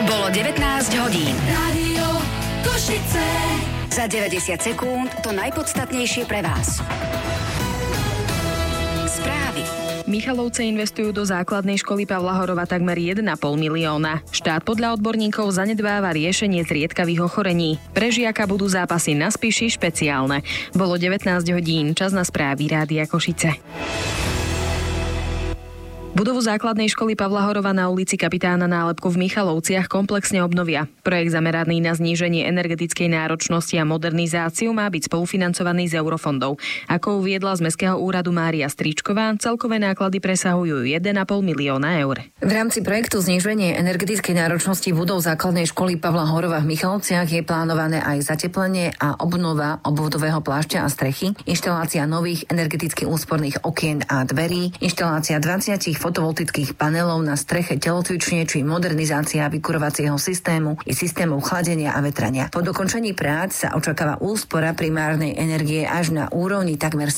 Bolo 19 hodín. Rádio Košice. Za 90 sekúnd to najpodstatnejšie pre vás. Správy. Michalovce investujú do základnej školy Pavla Horova takmer 1,5 milióna. Štát podľa odborníkov zanedbáva riešenie zriedkavých ochorení. Pre žiaka budú zápasy na Spiši špeciálne. Bolo 19 hodín, čas na správy Rádia Košice. Budovu základnej školy Pavla Horova na ulici Kapitána Nálepku v Michalovciach komplexne obnovia. Projekt zameraný na zníženie energetickej náročnosti a modernizáciu má byť spolufinancovaný z eurofondov. Ako uviedla z Mestského úradu Mária Stričková, celkové náklady presahujú 1,5 milióna eur. V rámci projektu zníženie energetickej náročnosti budov základnej školy Pavla Horova v Michalovciach je plánované aj zateplenie a obnova obvodového plášťa a strechy, inštalácia nových energeticky úsporných okien a dverí, inštalácia 20 fotovoltických panelov na streche telocvične či modernizácia vykurovacieho systému i systému chladenia a vetrania. Po dokončení prác sa očakáva úspora primárnej energie až na úrovni takmer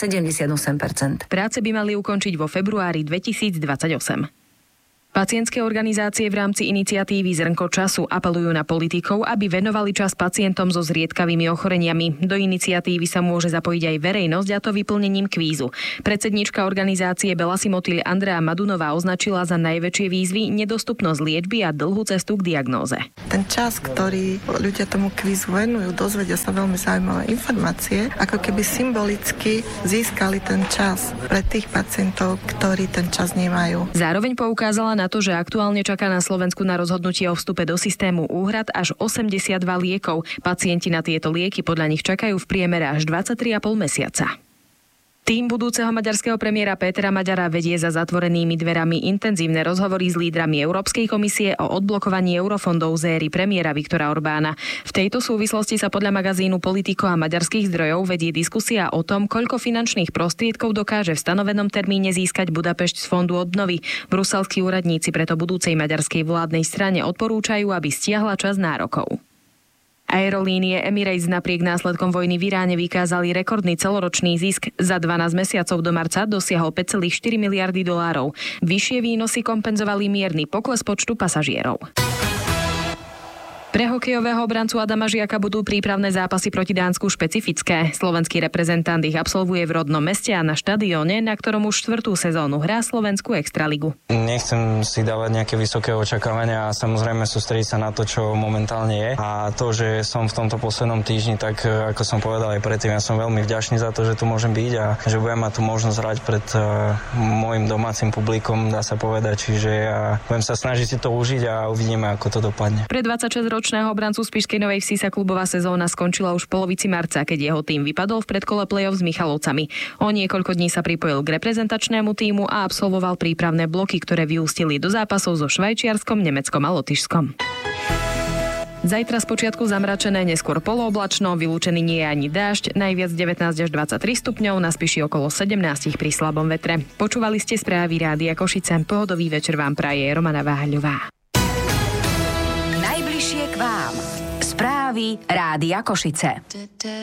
78%. Práce by mali ukončiť vo februári 2028. Pacientské organizácie v rámci iniciatívy Zrnko času apelujú na politikov, aby venovali čas pacientom so zriedkavými ochoreniami. Do iniciatívy sa môže zapojiť aj verejnosť, a to vyplnením kvízu. Predsedníčka organizácie Belasi Motýľ Andrea Madunová označila za najväčšie výzvy nedostupnosť liečby a dlhú cestu k diagnóze. Ten čas, ktorý ľudia tomu kvízu venujú, dozvedia sa veľmi zaujímavé informácie, ako keby symbolicky získali ten čas pre tých pacientov, ktorí ten čas nemajú. Zároveň poukázala na to, že aktuálne čaká na Slovensku na rozhodnutie o vstupe do systému úhrad až 82 liekov. Pacienti na tieto lieky podľa nich čakajú v priemere až 23,5 mesiaca. Tým budúceho maďarského premiéra Pétera Maďara vedie za zatvorenými dverami intenzívne rozhovory s lídrami Európskej komisie o odblokovaní eurofondov z éry premiéra Viktora Orbána. V tejto súvislosti sa podľa magazínu Politico a maďarských zdrojov vedie diskusia o tom, koľko finančných prostriedkov dokáže v stanovenom termíne získať Budapešť z fondu obnovy. Bruselskí úradníci preto budúcej maďarskej vládnej strane odporúčajú, aby stiahla časť nárokov. Aerolínie Emirates napriek následkom vojny v Iráne vykázali rekordný celoročný zisk. Za 12 mesiacov do marca dosiahol 5,4 miliardy dolárov. Vyššie výnosy kompenzovali mierny pokles počtu pasažierov. Pre hokejového obrancu Adama Žiaka budú prípravné zápasy proti Dánsku špecifické. Slovenský reprezentant ich absolvuje v rodnom meste a na štadióne, na ktorom už 4. sezónu hrá slovenskú extraligu. Nechcem si dávať nejaké vysoké očakávania a samozrejme sústrediť sa na to, čo momentálne je. A to, že som v tomto poslednom týždni, tak ako som povedal aj predtým, ja som veľmi vďačný za to, že tu môžem byť a že budem mať tu možnosť hrať pred môjim domácim publikom, dá sa povedať. Čiže ja budem sa snažiť si to užiť a uvidíme, ako to dopadne. Pre 26-ročného obrancu z Spišskej Novej Vsi sa klubová sezóna skončila už v polovici marca, keď jeho tým vypadol v predkole play-off s Michalovcami. O niekoľko dní sa pripojil k reprezentačnému tímu a absolvoval prípravné bloky, ktoré vyústili do zápasov so Švajčiarskom, Nemeckom a Lotyšskom. Zajtra spočiatku zamračené, neskôr polooblačno, vylúčený nie je ani dážď, najviac 19 až 23 stupňov, na Spiši okolo 17 pri slabom vetre. Počúvali ste správy Rádia Košice. Pohodový večer vám praje Romana Váhaľová. Najbližšie k vám. Správy Rádia Košice.